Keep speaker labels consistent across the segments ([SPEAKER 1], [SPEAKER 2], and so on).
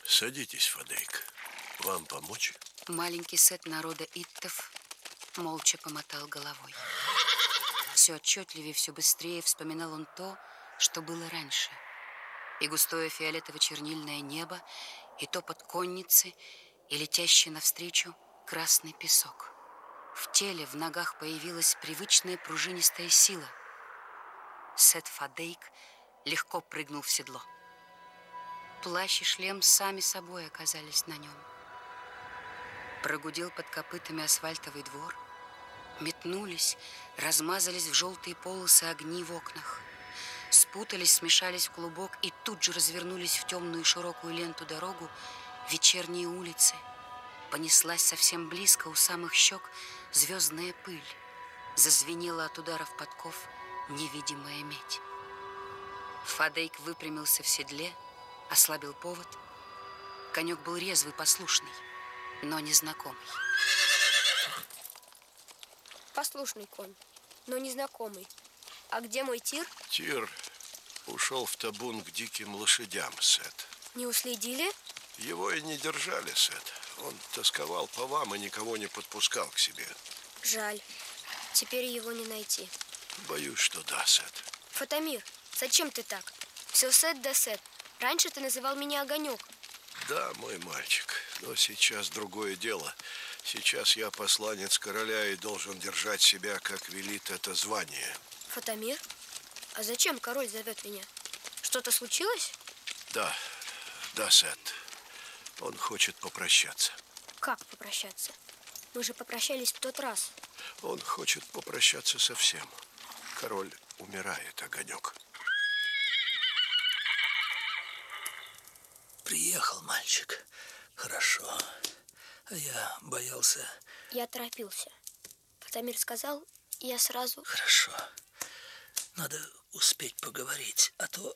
[SPEAKER 1] Садитесь, Фадейк. Вам помочь?
[SPEAKER 2] Маленький Сет народа Иттов молча помотал головой. Все отчетливее, все быстрее вспоминал он то, что было раньше. И густое фиолетово-чернильное небо, и топот конницы, и летящий навстречу красный песок. В теле, в ногах появилась привычная пружинистая сила. Сет Фадейк легко прыгнул в седло. Плащ и шлем сами собой оказались на нем. Прогудел под копытами асфальтовый двор. Метнулись, размазались в желтые полосы огни в окнах. Спутались, смешались в клубок и тут же развернулись в темную широкую ленту дорогу вечерние улицы. Понеслась совсем близко у самых щек звездная пыль. Зазвенела от ударов подков невидимая медь. Фадейк выпрямился в седле, ослабил повод. Конек был резвый, послушный, но незнакомый.
[SPEAKER 3] Послушный конь, но незнакомый. А где мой Тир?
[SPEAKER 1] Тир ушел в табун к диким лошадям, Сет.
[SPEAKER 3] Не уследили?
[SPEAKER 1] Его и не держали, Сет. Он тосковал по вам и никого не подпускал к себе.
[SPEAKER 3] Жаль. Теперь его не найти.
[SPEAKER 1] Боюсь, что да, Сет.
[SPEAKER 3] Фатамир, зачем ты так? Все Сет да Сет. Раньше ты называл меня Огонек.
[SPEAKER 1] Да, мой мальчик, но сейчас другое дело. Сейчас я посланец короля и должен держать себя, как велит это звание.
[SPEAKER 3] Фатамир? А зачем король зовет меня? Что-то случилось?
[SPEAKER 1] Да, Сет. Он хочет попрощаться.
[SPEAKER 3] Как попрощаться? Мы же попрощались в тот раз.
[SPEAKER 1] Он хочет попрощаться со всем. Король умирает, Огонек.
[SPEAKER 4] Приехал мальчик. Хорошо. А я боялся.
[SPEAKER 3] Я торопился. Фатамир сказал, и я сразу...
[SPEAKER 4] Хорошо. Надо успеть поговорить, а то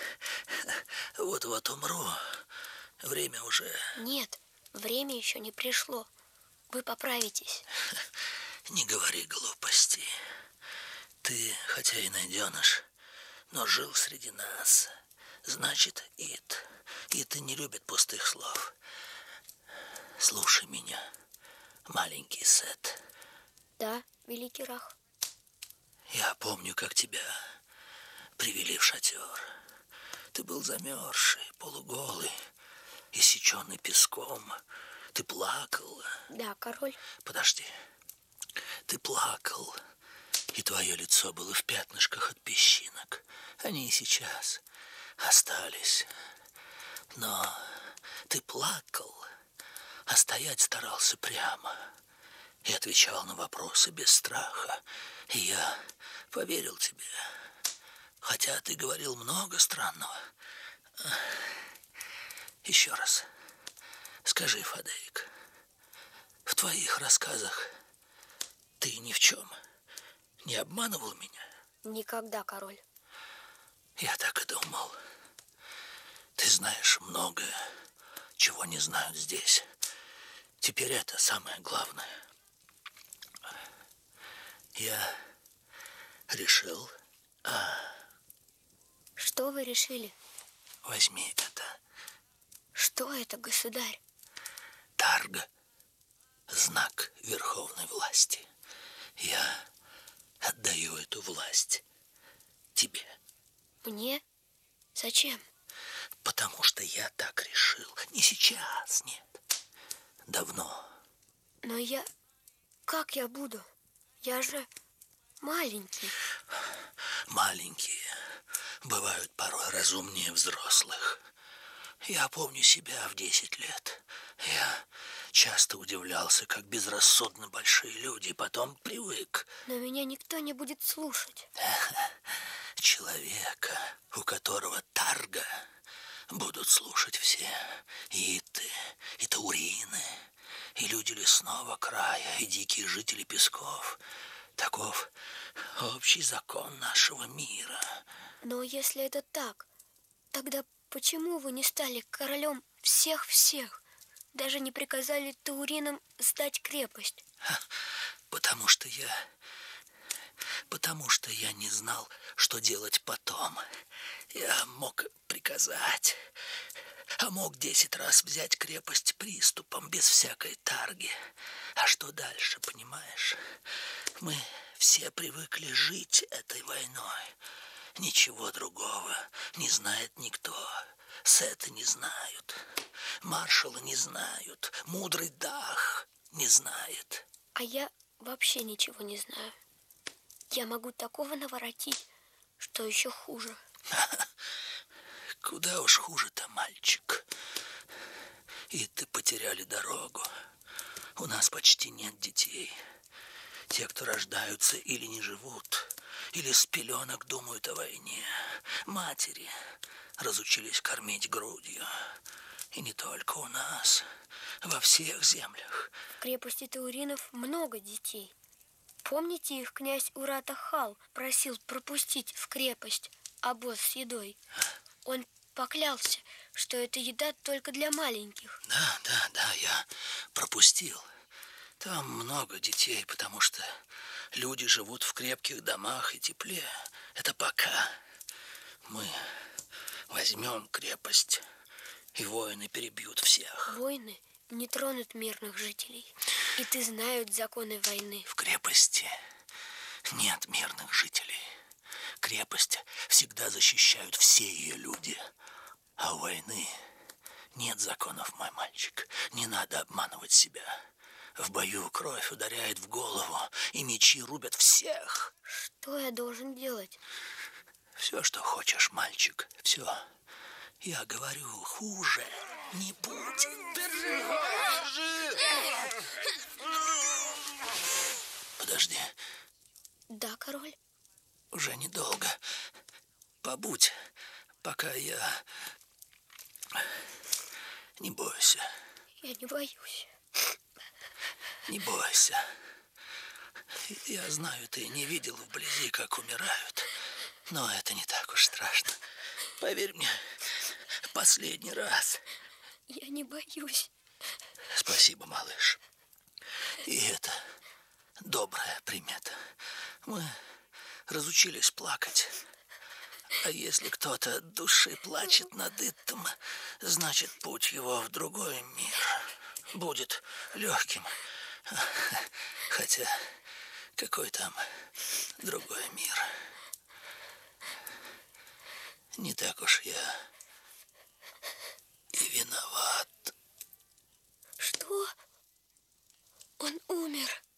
[SPEAKER 4] вот умру. Время уже...
[SPEAKER 3] Нет, время еще не пришло. Вы поправитесь.
[SPEAKER 4] Не говори глупостей. Ты, хотя и найденыш, но жил среди нас. Значит, Ит не любит пустых слов. Слушай меня, маленький Сет.
[SPEAKER 3] Да, великий Рах.
[SPEAKER 4] Я помню, как тебя привели в шатер. Ты был замерзший, полуголый, иссеченный песком. Ты плакал.
[SPEAKER 3] Да, король.
[SPEAKER 4] Подожди. Ты плакал, и твое лицо было в пятнышках от песчинок. Они и сейчас остались. Но ты плакал, а стоять старался прямо и отвечал на вопросы без страха. И я поверил тебе, хотя ты говорил много странного. Еще раз скажи, Фадейк, в твоих рассказах ты ни в чем не обманывал меня?
[SPEAKER 3] Никогда, король.
[SPEAKER 4] Я так и думал. Ты знаешь многое, чего не знают здесь. Теперь это самое главное. Я решил...
[SPEAKER 3] Что вы решили?
[SPEAKER 4] Возьми это.
[SPEAKER 3] Что это, государь?
[SPEAKER 4] Тарга. Знак верховной власти. Я отдаю эту власть тебе.
[SPEAKER 3] Мне? Зачем?
[SPEAKER 4] Потому что я так решил. Не сейчас, нет. Давно.
[SPEAKER 3] Но я... Как я буду? Я же маленький.
[SPEAKER 4] Маленькие бывают порой разумнее взрослых. Я помню себя в 10 лет. Я часто удивлялся, как безрассудно большие люди, потом привык.
[SPEAKER 3] Но меня никто не будет слушать.
[SPEAKER 4] Человека, у которого тарга, будут слушать все. Иты, и таурины, и люди лесного края, и дикие жители песков. Таков общий закон нашего мира.
[SPEAKER 3] Но если это так, тогда почему вы не стали королем всех-всех? Даже не приказали тауринам сдать крепость?
[SPEAKER 4] Потому что я потому что я не знал, что делать потом. Я мог приказать, а мог 10 раз взять крепость приступом, без всякой тарги. А что дальше, понимаешь? Мы все привыкли жить этой войной. Ничего другого не знает никто. Сеты не знают, маршалы не знают, мудрый Дах не знает.
[SPEAKER 3] А я вообще ничего не знаю. Я могу такого наворотить, что еще хуже.
[SPEAKER 4] Куда уж хуже-то, мальчик. И ты потеряли дорогу. У нас почти нет детей. Те, кто рождаются, или не живут, или с пеленок думают о войне. Матери разучились кормить грудью. И не только у нас, во всех землях.
[SPEAKER 3] В крепости тауринов много детей. Помните, их князь Урата-Хал просил пропустить в крепость обоз с едой? Он поклялся, что эта еда только для маленьких.
[SPEAKER 4] Да, я пропустил. Там много детей, потому что люди живут в крепких домах и тепле. Это пока. Мы возьмем крепость, и воины перебьют всех.
[SPEAKER 3] Воины не тронут мирных жителей. И ты знают законы войны.
[SPEAKER 4] В крепости нет мирных жителей. Крепость всегда защищают все ее люди. А у войны нет законов, мой мальчик. Не надо обманывать себя. В бою кровь ударяет в голову, и мечи рубят всех.
[SPEAKER 3] Что я должен делать?
[SPEAKER 4] Все, что хочешь, мальчик, все. Я говорю, хуже не будет. Держи! Подожди.
[SPEAKER 3] Да, король?
[SPEAKER 4] Уже недолго. Побудь, пока я... Не бойся.
[SPEAKER 3] Я не боюсь.
[SPEAKER 4] Не бойся. Я знаю, ты не видел вблизи, как умирают, но это не так уж страшно. Поверь мне, последний раз.
[SPEAKER 3] Я не боюсь.
[SPEAKER 4] Спасибо, малыш. И это добрая примета. Мы разучились плакать. А если кто-то от души плачет над этим, значит, путь его в другой мир будет легким. Хотя, какой там другой мир? Не так уж я и виноват.
[SPEAKER 3] Что? Он умер.